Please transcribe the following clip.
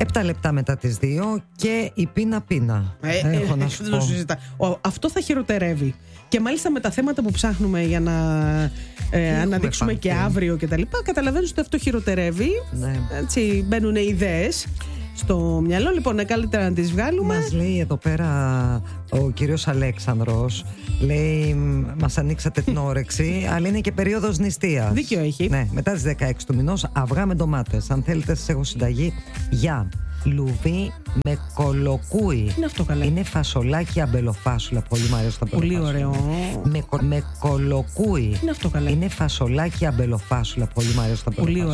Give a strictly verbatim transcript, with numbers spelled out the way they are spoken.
Επτά λεπτά μετά τις δύο και η πίνα πίνα. Ε, Έχω ε, να σου δεν πω. το συζητά. Ο, αυτό θα χειροτερεύει. Και μάλιστα με τα θέματα που ψάχνουμε για να ε, αναδείξουμε και πάρει. αύριο και τα λοιπά, καταλαβαίνεις ότι αυτό χειροτερεύει. Ναι. Έτσι μπαίνουν ιδέες στο μυαλό. Λοιπόν, είναι καλύτερα να τις βγάλουμε. Μας λέει εδώ πέρα ο κύριος Αλέξανδρος, λέει μας ανοίξατε την όρεξη, αλλά είναι και περίοδος νηστείας. Δίκιο έχει. Ναι, μετά τις δεκαέξι του μηνός αυγά με ντομάτες. Αν θέλετε σας έχω συνταγή για λουβί με κολοκούι. Είναι αυτό καλέ. Είναι φασολάκι αμπελοφάσουλα. Πολύ μου αρέσει το Πολύ αμπελοφάσουλα. ωραίο. Με, κο- με κολοκούι. Είναι αυτό καλέ. Είναι φασολάκι αμπελοφάσουλα. Πολύ μου αρέσει το Πολύ αμπελοφάσουλα.